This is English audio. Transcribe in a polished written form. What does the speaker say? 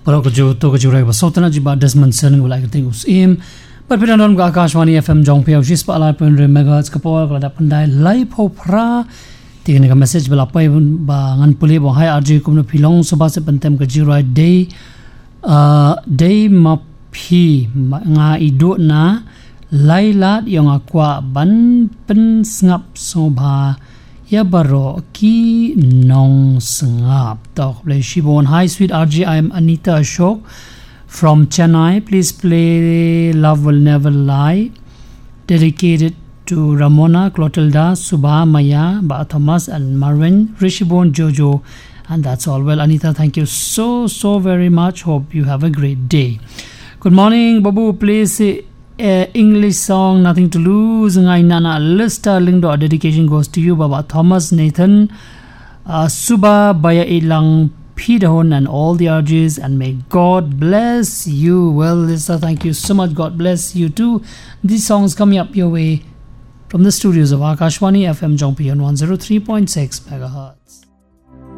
Porokojo Tokojurai was Sotana Jiba Desmond Sen will like thing was im. But we don't know Akashwani FM Jong Pio Jispa Alapun Megahertz Kapor Lapandai Laipo Pra. Taking a message Balapai Bangan Pulibo High RG Kumno Pilong Sobasa Pantem Kajirai Day Day Mapi Nga Idu na Lailat yung akwa ban pen sngap soba Yabaro ki nong sngap. Talk play Shibon. Hi sweet RG, I am Anita Ashok from Chennai. Please play Love Will Never Lie, dedicated to Ramona, Clotilda, Subha, Maya, Ba Thomas and Marvin, Rishibon, Jojo, and that's all. Well, Anita, thank you so very much. Hope you have a great day. Good morning, Babu. Please English song Nothing to Lose ngai nana lista lingdo. Dedication goes to you, Baba Thomas, Nathan, Suba, Baya Ilang, Peterhon, and all the RGs, and may God bless you. Well, Lisa, thank you so much. God bless you too. These songs coming up your way from the studios of Akashwani FM Jongpion 103.6 MHz.